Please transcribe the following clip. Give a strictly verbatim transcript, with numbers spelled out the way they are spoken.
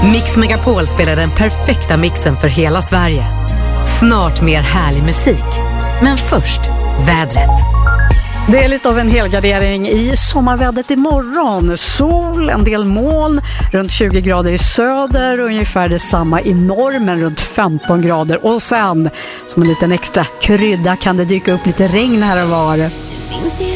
Mix Megapol spelar den perfekta mixen för hela Sverige. Snart mer härlig musik. Men först, vädret. Det är lite av en helgardering i sommarvädret imorgon. Sol, en del moln, runt tjugo grader i söder och ungefär detsamma i norr, men runt femton grader. Och sen, som en liten extra krydda, kan det dyka upp lite regn här och var. Det finns ju